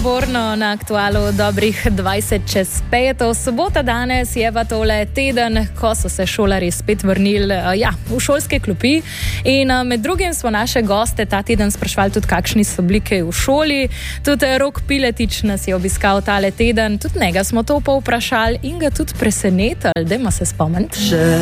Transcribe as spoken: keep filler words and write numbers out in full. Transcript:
naporno na aktualu dobrih dvajset čez peto. Sobota danes je pa tole teden, ko so se šolarji spet vrnili ja, v šolske klopi. In med drugim smo naše goste ta teden sprašvali tudi, kakšni so blike v šoli. Tudi Rok Piletič nas je obiskal tale teden. Tudi njega smo to povprašali in ga tudi presenetili. Dajmo se spomniti.